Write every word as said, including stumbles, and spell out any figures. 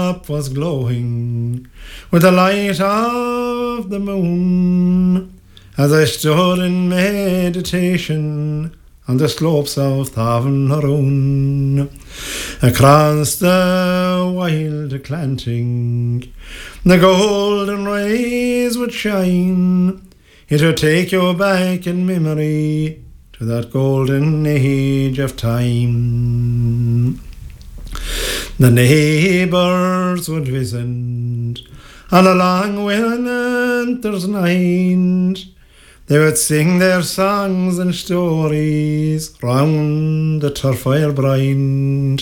top was glowing with the light of the moon, as I stood in meditation on the slopes of Tavernarone. Across the wild Atlantic the golden rays would shine. It would take you back in memory to that golden age of time. The neighbours would visit on a long winter's night. They would sing their songs and stories round the turf fire bright.